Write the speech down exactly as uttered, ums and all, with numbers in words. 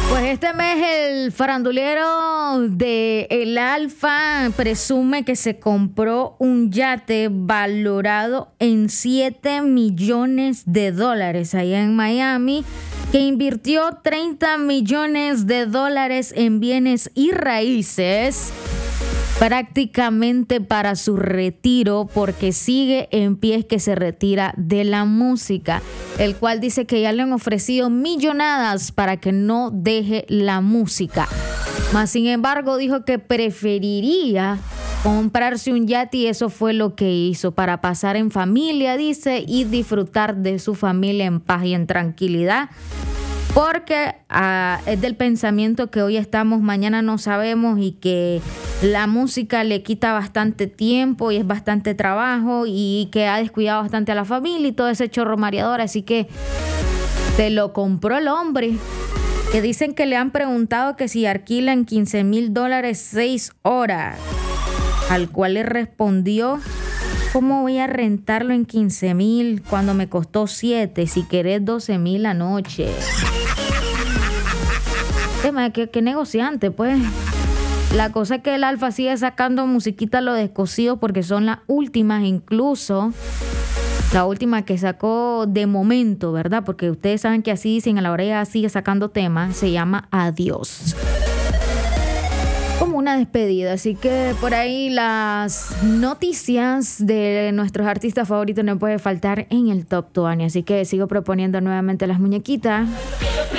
Pues este mes el farandulero de El Alfa presume que se compró un yate valorado en siete millones de dólares allá en Miami, que invirtió treinta millones de dólares en bienes y raíces prácticamente para su retiro, porque sigue en pie que se retira de la música, el cual dice que ya le han ofrecido millonadas para que no deje la música. Mas sin embargo dijo que preferiría comprarse un yate, y eso fue lo que hizo para pasar en familia, dice, y disfrutar de su familia en paz y en tranquilidad. Porque uh, es del pensamiento que hoy estamos, mañana no sabemos, y que la música le quita bastante tiempo y es bastante trabajo, y que ha descuidado bastante a la familia y todo ese chorro mareador. Así que se lo compró el hombre, que dicen que le han preguntado que si alquilan quince mil dólares seis horas, al cual le respondió: ¿cómo voy a rentarlo en quince mil cuando me costó siete? Si querés doce mil la noche. Tema, ¿qué, qué negociante, pues? La cosa es que el Alfa sigue sacando musiquita a lo descosido, porque son las últimas, incluso la última que sacó de momento, ¿verdad? Porque ustedes saben que así dicen, a la hora ya sigue sacando temas, se llama Adiós. Como una despedida. Así que por ahí las noticias de nuestros artistas favoritos no puede faltar en el Top veinte. Así que sigo proponiendo nuevamente las muñequitas.